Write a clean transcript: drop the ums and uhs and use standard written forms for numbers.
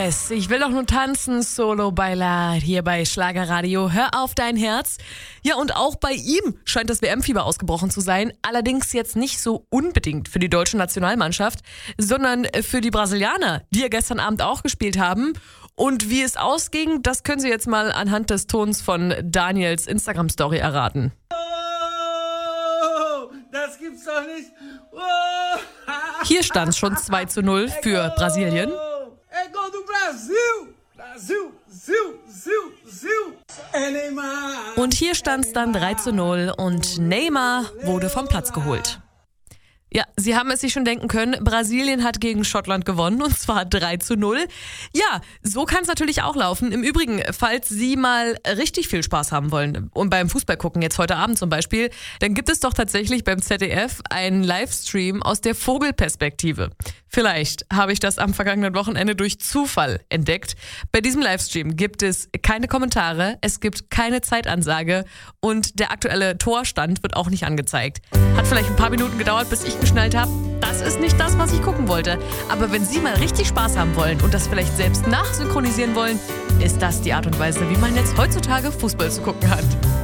Ich will doch nur tanzen, Solo Bailar, hier bei Schlagerradio. Hör auf dein Herz. Ja, und auch bei ihm scheint das WM-Fieber ausgebrochen zu sein. Allerdings jetzt nicht so unbedingt für die deutsche Nationalmannschaft, sondern für die Brasilianer, die ja gestern Abend auch gespielt haben. Und wie es ausging, das können Sie jetzt mal anhand des Tons von Daniels Instagram-Story erraten. Oh, das gibt's doch nicht. Oh. Hier stand es schon 2:0 für Brasilien. É gol do Brasil! Brasil, Zil. Neymar. Und hier stand es dann 3:0 und Neymar wurde vom Platz geholt. Ja, Sie haben es sich schon denken können, Brasilien hat gegen Schottland gewonnen und zwar 3:0. Ja, so kann es natürlich auch laufen. Im Übrigen, falls Sie mal richtig viel Spaß haben wollen und beim Fußball gucken, jetzt heute Abend zum Beispiel, dann gibt es doch tatsächlich beim ZDF einen Livestream aus der Vogelperspektive. Vielleicht habe ich das am vergangenen Wochenende durch Zufall entdeckt. Bei diesem Livestream gibt es keine Kommentare, es gibt keine Zeitansage und der aktuelle Torstand wird auch nicht angezeigt. Hat vielleicht ein paar Minuten gedauert, bis ich geschnallt habe, das ist nicht das, was ich gucken wollte. Aber wenn Sie mal richtig Spaß haben wollen und das vielleicht selbst nachsynchronisieren wollen, ist das die Art und Weise, wie man jetzt heutzutage Fußball zu gucken hat.